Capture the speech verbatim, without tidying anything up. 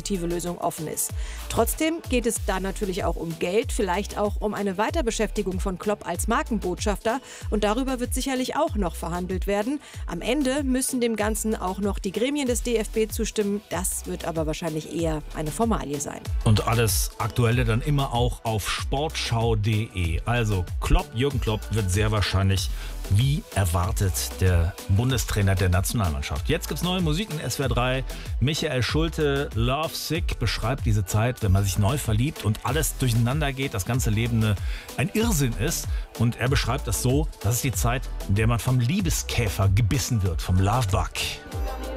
konstruktive Lösung offen ist. Trotzdem geht es da natürlich auch um Geld, vielleicht auch um eine Weiterbeschäftigung von Klopp als Markenbotschafter. Und darüber wird sicherlich auch noch verhandelt werden. Am Ende müssen dem Ganzen auch noch die Gremien des D F B zustimmen. Das wird aber wahrscheinlich eher eine Formalie sein. Und alles Aktuelle dann immer auch auf sportschau punkt de. Also Klopp, Jürgen Klopp wird sehr wahrscheinlich, wie erwartet, der Bundestrainer der Nationalmannschaft. Jetzt gibt's neue Musik in S W R drei. Michael Schulte, Love Sick, beschreibt diese Zeit, wenn man sich neu verliebt und alles durcheinander geht, das ganze Leben eine, ein Irrsinn ist. Und er beschreibt das so, das ist die Zeit, in der man vom Liebeskäfer gebissen wird, vom Lovebug.